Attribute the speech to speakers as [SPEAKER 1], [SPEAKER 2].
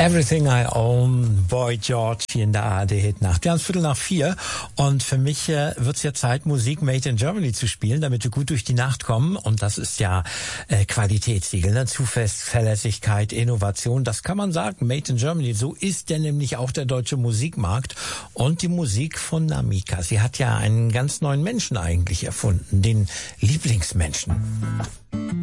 [SPEAKER 1] Everything I Own, Boy George hier in der ARD-Hitnacht. Wir haben es 3:15 und für mich wird es ja Zeit, Musik Made in Germany zu spielen, damit wir gut durch die Nacht kommen. Und das ist ja Qualitätssiegel, ne? Zuverlässigkeit, Innovation, das kann man sagen, Made in Germany. So ist denn nämlich auch der deutsche Musikmarkt und die Musik von Namika. Sie hat ja einen ganz neuen Menschen eigentlich erfunden, den Lieblingsmenschen.